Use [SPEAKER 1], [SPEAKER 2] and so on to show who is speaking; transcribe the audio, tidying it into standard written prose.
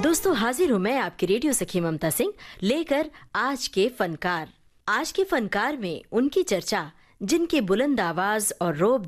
[SPEAKER 1] दोस्तों, हाजिर हूँ मैं आपकी रेडियो सखी ममता सिंह लेकर आज के फनकार। आज के फनकार में उनकी चर्चा, जिनकी बुलंद आवाज और रोब